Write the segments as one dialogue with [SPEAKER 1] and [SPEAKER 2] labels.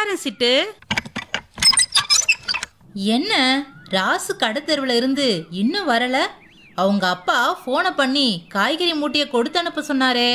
[SPEAKER 1] வாரேன் சிட்டு.
[SPEAKER 2] என்ன ராசு கடத்தெருவில் இருந்து இன்னும் வரல? அவங்க அப்பா ஃபோனை பண்ணி காய்கறி மூட்டையை கொடுத்து அனுப்ப சொன்னாரே.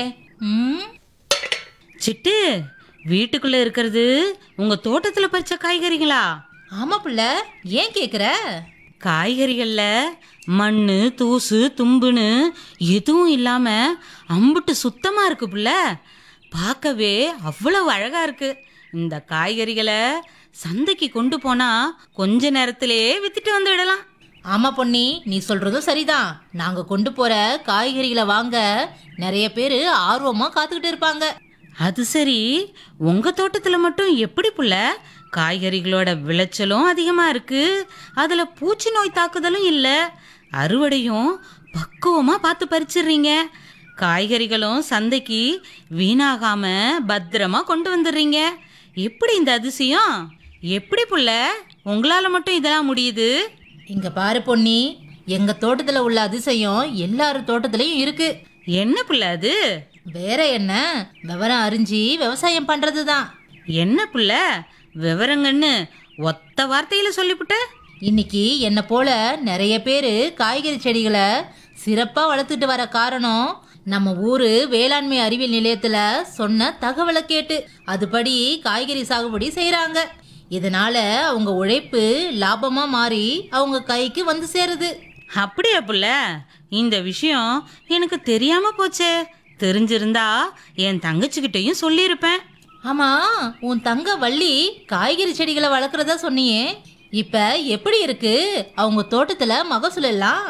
[SPEAKER 1] சிட்டு, வீட்டுக்குள்ள இருக்கிறது உங்க தோட்டத்துல பறிச்ச காய்கறிகளா?
[SPEAKER 2] ஆமா புள்ள, ஏன் கேக்குற?
[SPEAKER 1] காய்கறிகள்ல மண்ணு தூசு தும்புன்னு எதுவும் இல்லாம அம்புட்டு சுத்தமா இருக்கு புள்ள. பார்க்கவே அவ்வளவு அழகா இருக்கு. இந்த காய்கறிகளை சந்தைக்கு கொண்டு போனா கொஞ்ச நேரத்திலேயே வித்துட்டு வந்து விடலாம்.
[SPEAKER 2] ஆமா பொன்னி, நீ சொல்றதும் சரிதான். நாங்க கொண்டு போற காய்கறிகளை வாங்க நிறைய பேரு ஆர்வமா காத்துக்கிட்டு இருப்பாங்க.
[SPEAKER 1] அது சரி, உங்க தோட்டத்துல மட்டும் எப்படி புள்ள காய்கறிகளோட விளைச்சலும் அதிகமா இருக்கு, அதுல பூச்சி நோய் தாக்குதலும் இல்ல, அறுவடையும் பக்குவமா பார்த்து பறிச்சிடுறீங்க, காய்கறிகளும் சந்தைக்கு வீணாகாம பத்திரமா கொண்டு வந்துடுறீங்க. எப்படி இந்த அதிசயம்? எப்படி புள்ள உங்களால மட்டும் இதெல்லாம் முடியுது?
[SPEAKER 2] இங்க பாரு பொன்னி, எங்க தோட்டத்துல உள்ள அதிசயம் எல்லாரு தோட்டத்திலயும் இருக்கு.
[SPEAKER 1] என்ன புள்ள அது?
[SPEAKER 2] வேற என்ன, விவரம் அறிஞ்சு விவசாயம் பண்றதுதான்.
[SPEAKER 1] என்ன புள்ள விவரங்கன்னு ஒத்த வார்த்தையில சொல்லிவிட்ட?
[SPEAKER 2] இன்னைக்கு என்ன போல நிறைய பேரு காய்கறி செடிகளை சிறப்பா வளர்த்துட்டு வர காரணம் நம்ம ஊரு வேளாண்மை அறிவியல் நிலையத்துல சொன்ன தகவலை கேட்டு அதுபடி காய்கறி சாகுபடி செய்யறாங்க. இதனால அவங்க உழைப்பு லாபமா மாறி அவங்க கைக்கு வந்து சேருது.
[SPEAKER 1] அப்படியா புள்ள? இந்த விஷயம் எனக்கு தெரியாம போச்சே. தெரிஞ்சிருந்தா என் தங்கச்சிக்கிட்டையும் சொல்லியிருப்பேன்.
[SPEAKER 2] ஆமா, உன் தங்க வள்ளி காய்கறி செடிகளை வளர்க்குறதா சொன்னியே, இப்ப எப்படி இருக்கு அவங்க தோட்டத்துல மகசூல் எல்லாம்?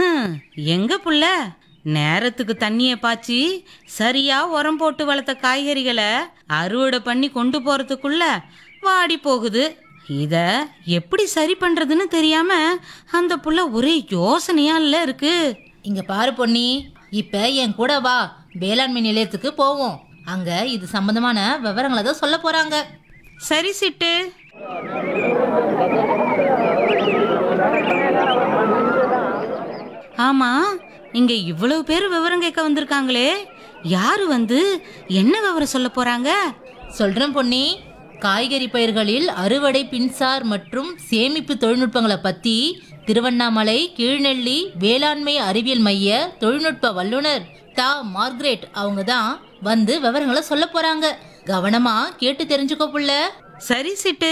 [SPEAKER 1] எங்க புள்ள, நேரத்துக்கு தண்ணியை பாய்ச்சி சரியா உரம் போட்டு வளர்த்த காய்கறிகளை அறுவடை பண்ணி கொண்டு போறதுக்குள்ள வாடி போகுது. இத எப்படி சரி பண்றதுன்னு தெரியாம அந்த புள்ள ஒரே யோசனையா இல்ல இருக்கு.
[SPEAKER 2] இங்க பாரு பொன்னி, இப்ப என் கூட வா, வேளாண்மை நிலையத்துக்கு போவோம். அங்க இது சம்பந்தமான விவரங்களை தான் சொல்ல போறாங்க.
[SPEAKER 1] சரி சிட்டு. ஆமா, இங்க இவ்வளவு பேர் விவரம் கேட்க வந்திருக்காங்களே, யாரு வந்து என்ன விவரம் சொல்ல போறாங்க?
[SPEAKER 2] சொல்றேன் பொன்னி, காய்கறி பயிர்களில் அறுவடை பின்சார் மற்றும் சேமிப்பு தொழில்நுட்பங்களை பத்தி திருவண்ணாமலை கீழ்நெல்லி வேளாண்மை அறிவியல் மைய தொழில்நுட்ப வல்லுநர் தா மார்க்ரெட் அவங்க தான் வந்து விவரங்களை சொல்ல போறாங்க. கவனமா கேட்டு தெரிஞ்சுக்கோ புள்ள.
[SPEAKER 1] சரி சிட்டு.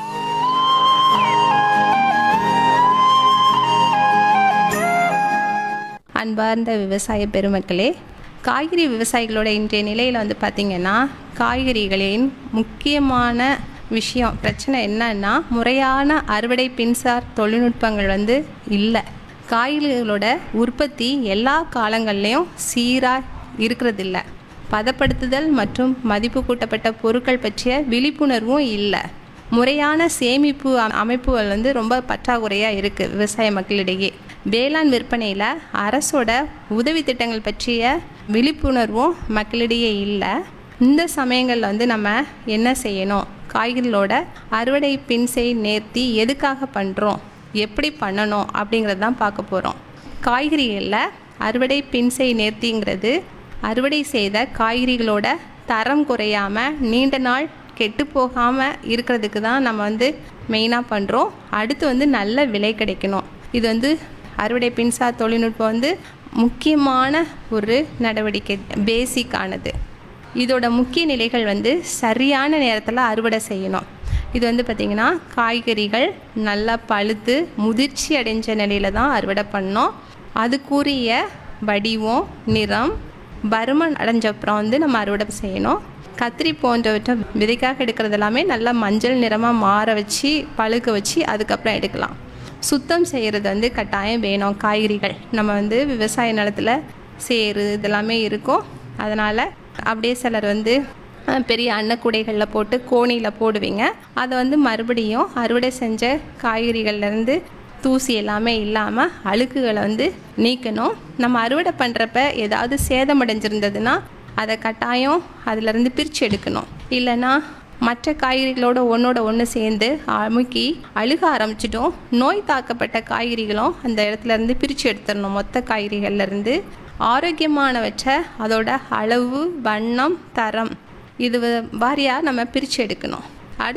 [SPEAKER 3] அன்பார்ந்த விவசாய பெருமக்களே, காய்கறி விவசாயிகளோட இன்றைய நிலையில் வந்து பார்த்திங்கன்னா காய்கறிகளின் முக்கியமான விஷயம் பிரச்சனை என்னன்னா முறையான அறுவடை பின்சார் தொழில்நுட்பங்கள் வந்து இல்லை. காய்கறிகளோட உற்பத்தி எல்லா காலங்கள்லேயும் சீராக இருக்கிறதில்ல. பதப்படுத்துதல் மற்றும் மதிப்பு கூட்டப்பட்ட பொருட்கள் பற்றிய விழிப்புணர்வும் இல்லை. முறையான சேமிப்பு அமைப்புகள் வந்து ரொம்ப பற்றாக்குறையாக இருக்குது விவசாய மக்களிடையே. வேளாண் விற்பனையில் அரசோட உதவி திட்டங்கள் பற்றிய விழிப்புணர்வும் மக்களிடையே இல்லை. இந்த சமயங்களில் வந்து நம்ம என்ன செய்யணும், காய்கறிகளோட அறுவடை பின்செய் நேர்த்தி எதுக்காக பண்ணுறோம், எப்படி பண்ணணும் அப்படிங்கிறது தான் பார்க்க போகிறோம். காய்கறிகளில் அறுவடை பின்செய் நேர்த்திங்கிறது அறுவடை செய்த காய்கறிகளோட தரம் குறையாமல் நீண்ட நாள் கெட்டு போகாமல் இருக்கிறதுக்கு தான் நம்ம வந்து மெயினாக பண்ணுறோம். அடுத்து வந்து நல்ல விலை கிடைக்கணும். இது வந்து அறுவடை பின்சார் தொழில்நுட்பம் வந்து முக்கியமான ஒரு நடவடிக்கை, பேசிக்கானது. இதோட முக்கிய நிலைகள் வந்து சரியான நேரத்தில் அறுவடை செய்யணும். இது வந்து பார்த்திங்கன்னா காய்கறிகள் நல்லா பழுத்து முதிர்ச்சி அடைஞ்ச நிலையில் தான் அறுவடை பண்ணோம். அதுக்குரிய வடிவம் நிறம் பருமன் அடைஞ்சப்புறம் வந்து நம்ம அறுவடை செய்யணும். கத்திரி போன்றவற்றை விதைக்காக எடுக்கிறது எல்லாமே நல்லா மஞ்சள் நிறமாக மாற வச்சு பழுக்க வச்சு அதுக்கப்புறம் எடுக்கலாம். சுத்தம் செய்கிறது வந்து கட்டாயம் வேணும். காய்கறிகள் நம்ம வந்து விவசாய நிலத்தில் சேறு இதெல்லாமே இருக்கும். அதனால் அப்படியே சிலர் வந்து பெரிய அன்னக்கூடைகளில் போட்டு கோணியில் போடுவீங்க. அதை வந்து மறுபடியும் அறுவடை செஞ்ச காய்கறிகள்லேருந்து தூசி எல்லாமே இல்லாமல் அழுக்குகளை வந்து நீக்கணும். நம்ம அறுவடை பண்ணுறப்ப ஏதாவது சேதமடைஞ்சிருந்ததுன்னா அதை கட்டாயம் அதிலேருந்து பிரித்து எடுக்கணும். இல்லைன்னா மற்ற காய்கறிகளோட ஒன்றோட ஒன்று சேர்ந்து அமுக்கி அழுக ஆரம்பிச்சிட்டோம். நோய் தாக்கப்பட்ட காய்கறிகளும் அந்த இடத்துலேருந்து பிரித்து எடுத்துடணும். மொத்த காய்கறிகள்லேருந்து ஆரோக்கியமானவற்றை அதோட அளவு வண்ணம் தரம் இது வாரியாக நம்ம பிரித்து எடுக்கணும்.